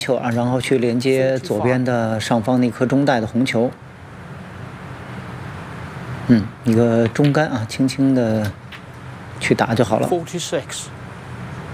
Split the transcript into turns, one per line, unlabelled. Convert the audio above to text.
球啊，然后去连接左边的上方那颗中带的红球。一个中杆啊，轻轻的去打就好了。
46.